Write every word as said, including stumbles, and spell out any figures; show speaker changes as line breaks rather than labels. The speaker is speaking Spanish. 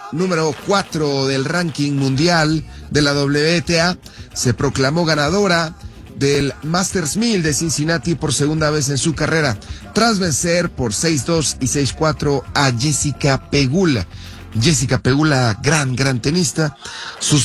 número cuatro del ranking mundial de la W T A, se proclamó ganadora del Masters mil de Cincinnati por segunda vez en su carrera, tras vencer por seis dos y seis cuatro a Jessica Pegula. Jessica Pegula, gran, gran tenista. Sus